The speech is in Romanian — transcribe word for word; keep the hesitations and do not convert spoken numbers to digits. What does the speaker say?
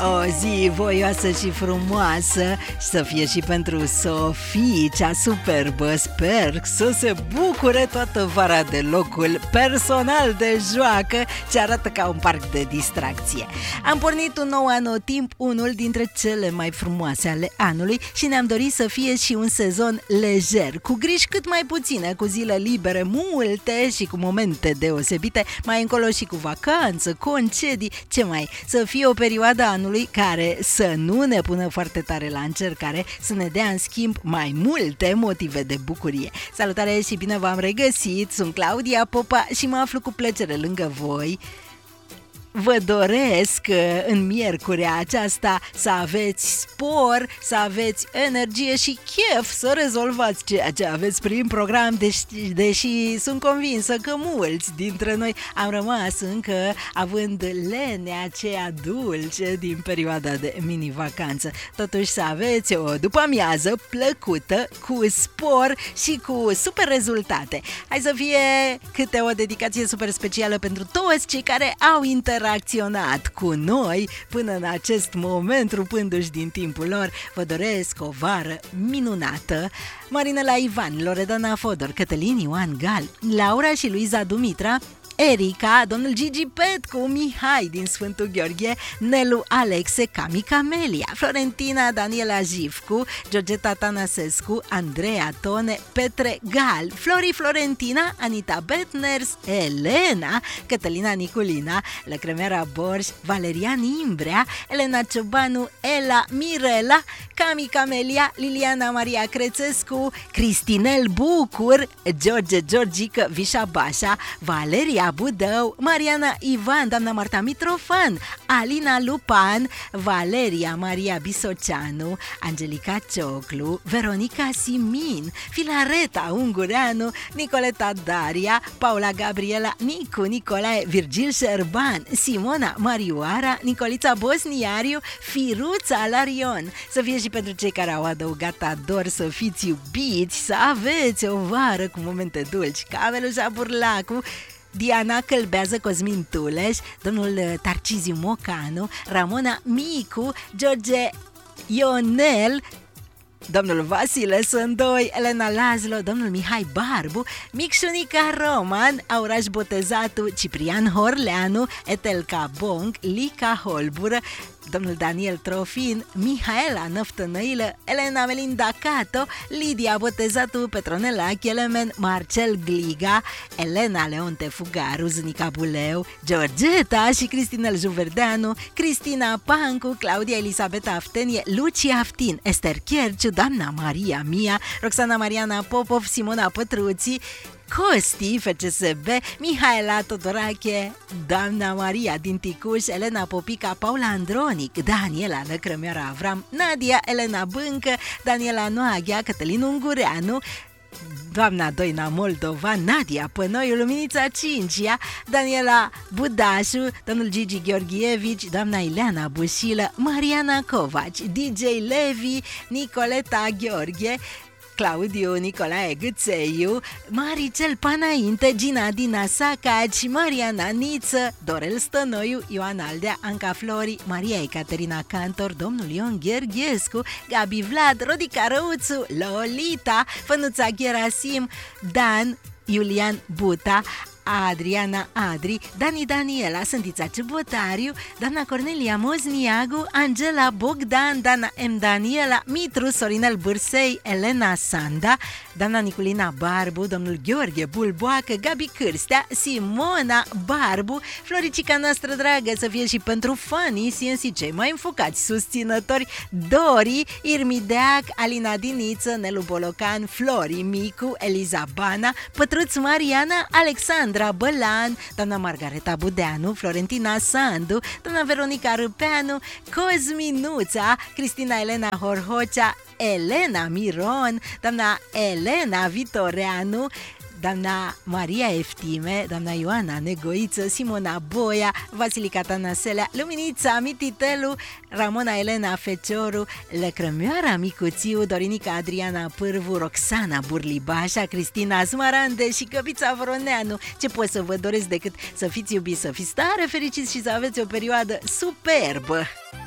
O zi voioasă și frumoasă și să fie și pentru Sofie, cea superbă. Sper să se bucure toată vara de locul personal de joacă ce arată ca un parc de distracție. Am pornit un nou anotimp, unul dintre cele mai frumoase ale anului, și ne-am dorit să fie și un sezon lejer, cu griji cât mai puține, cu zile libere multe și cu momente deosebite, mai încolo și cu vacanță, concedii, ce mai, să fie o perioadă anului care să nu ne pună foarte tare la încercare, să ne dea în schimb mai multe motive de bucurie. Salutare și bine v-am regăsit, sunt Claudia Popa și mă aflu cu plăcere lângă voi. Vă doresc în miercurea aceasta să aveți spor, să aveți energie și chef să rezolvați ceea ce aveți prin program, deși, deși sunt convinsă că mulți dintre noi am rămas încă având lenea aceea dulce din perioada de mini-vacanță. Totuși să aveți o după-amiază plăcută, cu spor și cu super rezultate. Hai să fie câte o dedicație super specială pentru toți cei care au interacționat cu noi până în acest moment, rupându-și din timpul lor. Vă doresc o vară minunată. Marinela Ivan, Loredana Fodor, Cătălin Ioan Gal, Laura și Luiza Dumitra, Erica, domnul Gigi Petcu, Mihai din Sfântul Gheorghe, Nelu Alexe, Cami Camelia, Florentina Daniela Jivcu, Georgeta Tanasescu, Andreea Tone, Petre Gal, Flori Florentina, Anita Betners, Elena, Cătălina Niculina, Lăcrămeara Borș, Valerian Imbrea, Elena Ciobanu, Ela Mirela, Cami Camelia, Liliana Maria Crețescu, Cristinel Bucur, George Georgică Vișa Bașa, Valeria Budău, Mariana Ivan, doamna Marta Mitrofan, Alina Lupan, Valeria Maria Bisoceanu, Angelica Cioclu, Veronica Simin, Filareta Ungureanu, Nicoleta Daria, Paula Gabriela Nicu, Nicolae Virgil Șerban, Simona Marioara, Nicolița Bosniariu, Firuța Larion. Să fie și pentru cei care au adăugat ador, să fiți iubiți, să aveți o vară cu momente dulci. Camelușa Burlacu, Diana Călbează, Cosmin Tuleș, domnul Tarciziu Mocanu, Ramona Micu, George Ionel, domnul Vasile Sândoi, Elena Lazlo, domnul Mihai Barbu, Micșunica Roman, Auraș Botezatu, Ciprian Horleanu, Etelca Bong, Lica Holbură, domnul Daniel Trofin, Mihaela Năftănăilă, Elena Melinda Cato, Lidia Botezatu, Petronela Chelemen, Marcel Gliga, Elena Leonte Fugaru, Zânica Buleu, Georgeta și Cristinel Juverdeanu, Cristina Pancu, Claudia Elisabeta Aftenie, Lucia Aftin, Ester Cherciu, doamna Maria Mia, Roxana Mariana Popov, Simona Pătruții, Costi, F C S B, Mihaela Todorache, doamna Maria din Ticuș, Elena Popica, Paula Andronic, Daniela Lăcrămioara Avram, Nadia Elena Bâncă, Daniela Noaghea, Cătălin Ungureanu, doamna Doina Moldova, Nadia Pănoiu, Luminița Cincia, Daniela Budașu, domnul Gigi Gheorghievici, doamna Ileana Bușilă, Mariana Covaci, D J Levi, Nicoleta Gheorghe, Claudiu Nicolae Gâțeiu, Maricel Panainte, Gina Dina Sacaci, Mariana Niță, Dorel Stănoiu, Ioan Aldea, Anca Flori, Maria Ecaterina Cantor, domnul Ion Gherghescu, Gabi Vlad, Rodica Răuțu, Lolita, Fănuța Gherasim, Dan, Iulian Buta, Adriana Adri, Dani Daniela, Sântița Ciubotariu, doamna Cornelia Mozniagu, Angela Bogdan, Dana M. Daniela, Mitru, Sorinel Bârsei, Elena Sanda, doamna Niculina Barbu, domnul Gheorghe Bulboacă, Gabi Cârstea, Simona Barbu, Floricica noastră dragă, să fie și pentru fanii C N C, cei mai înfocați susținători, Dori, Irmideac, Alina Diniță, Nelu Bolocan, Flori Micu, Eliza Bana, Pătruț Mariana, Alexandra Bălan, doamna Margareta Budeanu, Florentina Sandu, doamna Veronica Râpeanu, Cosminuța, Cristina Elena Horhocea, Elena Miron, doamna Elena Vitoreanu, doamna Maria Eftime, doamna Ioana Negoiță, Simona Boia, Vasilica Tanaselea, Luminița Mititelu, Ramona Elena Fecioru, Lăcrămioara Micuțiu, Dorinica Adriana Pârvu, Roxana Burlibașa, Cristina Smarande și Căpița Vroneanu. Ce pot să vă doresc decât să fiți iubiți, să fiți tare fericiți și să aveți o perioadă superbă!